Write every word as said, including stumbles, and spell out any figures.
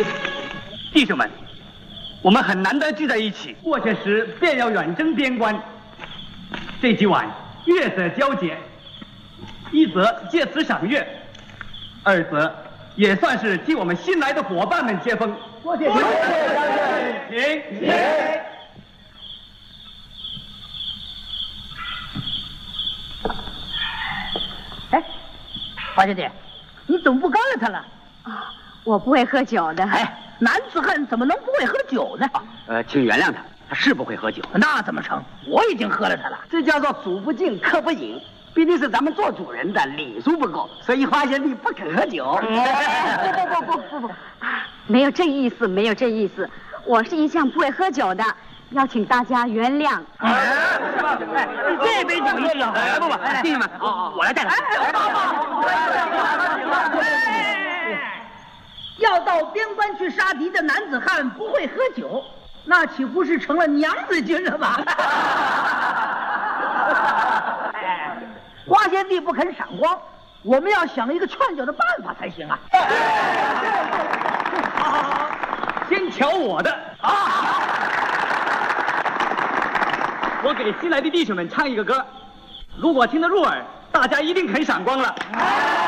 弟兄们，我们很难得聚在一起，过些时便要远征边关。这几晚月色交接，一则借此赏月，二则也算是替我们新来的伙伴们接风。多谢，多谢将军，请请。 哎，花姐姐，你怎么不告诉他了？ 啊，我不会喝酒的。 哎，男子汉怎么能不会喝酒呢？ 呃，请原谅他，他是不会喝酒。 那怎么成？我已经喝了他了。 这叫做主不敬，客不饮。毕竟是咱们做主人的，礼数不够，所以花贤弟不肯喝酒。 不不不不不不，没有这意思，没有这意思。我是一向不会喝酒的，邀请大家原谅。 哎，这杯酒一定要喝。不不，弟兄们，我来带他。要到边关去杀敌的男子汉不会喝酒，那岂不是成了娘子军了吗？花贤弟不肯赏光，我们要想一个劝酒的办法才行啊！ 好好好，先瞧我的啊！我给新来的弟兄们唱一个歌，如果听得入耳，大家一定肯赏光了。